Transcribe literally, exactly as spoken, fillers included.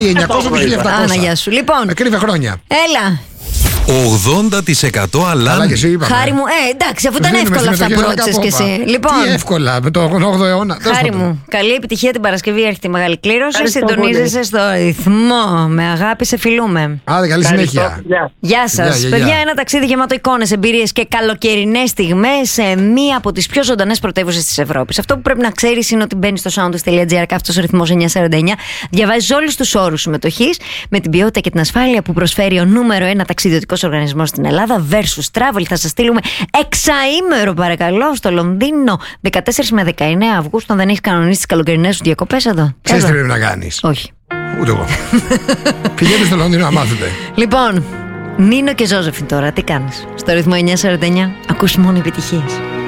εννιακόσια με χίλια επτακόσια. Άνα, γεια σου. Λοιπόν. Με κρύβε χρόνια. Έλα. ογδόντα τοις εκατό αλάνι. Χάρη μου, ε, εντάξει, αφού ήταν εύκολα αυτά που ρώτησες κι εσύ. Λοιπόν, τι εύκολα, με το όγδοο αιώνα. Χάρη μου, καλή επιτυχία την Παρασκευή. Έρχεται η μεγάλη κλήρωση. Συντονίζεσαι στο ρυθμό. Με αγάπη, σε φιλούμε. Άντε, καλή συνέχεια. Γεια σας. Παιδιά, ένα ταξίδι γεμάτο εικόνες, εμπειρίες και καλοκαιρινές στιγμές σε μία από τις πιο ζωντανές πρωτεύουσες της Ευρώπης. Αυτό που πρέπει να ξέρεις είναι ότι μπαίνεις στο soundus.gr, κάθετος ρυθμός εννιακόσια σαράντα εννιά, διαβάζεις όλους τους όρους συμμετοχής με την ποιότητα και την ασφάλεια που προσφέρει ο νούμερο ένα ταξιδιωτικός οργανισμός στην Ελλάδα, Versus Travel. Θα σας στείλουμε εξαήμερο, παρακαλώ, στο Λονδίνο δεκατέσσερις με δεκαεννέα Αυγούστου. Αν δεν έχεις κανονίσει τις καλοκαιρινές σου διακοπές εδώ. Ξέρεις τι πρέπει να κάνεις? Όχι. Ούτε εγώ. Πηγαίνετε στο Λονδίνο να μάθετε. Λοιπόν, Νίνο και Ζώζεφιν τώρα, τι κάνεις? Στο ρυθμό εννιακόσια σαράντα εννιά ακούς μόνο επιτυχίες.